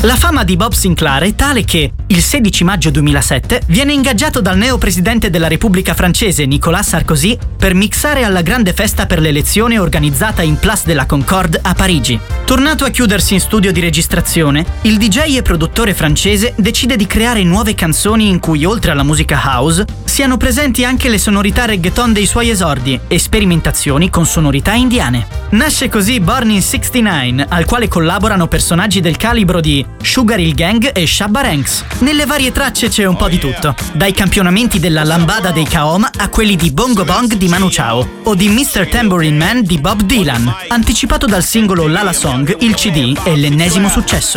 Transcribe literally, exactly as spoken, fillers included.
La fama di Bob Sinclair è tale che, il sedici maggio duemilasette, viene ingaggiato dal neopresidente della Repubblica francese Nicolas Sarkozy per mixare alla grande festa per l'elezione organizzata in Place de la Concorde a Parigi. Tornato a chiudersi in studio di registrazione, il D J e produttore francese decide di creare nuove canzoni in cui, oltre alla musica house, siano presenti anche le sonorità reggaeton dei suoi esordi e sperimentazioni con sonorità indiane. Nasce così Born in sessantanove, al quale collaborano personaggi del calibro di Sugar Hill Gang e Shabba Ranks. Nelle varie tracce c'è un po' di tutto, dai campionamenti della lambada dei Kaoma a quelli di Bongo Bong di Manu Chao o di mister Tambourine Man di Bob Dylan. Anticipato dal singolo Lala Song, il C D è l'ennesimo successo.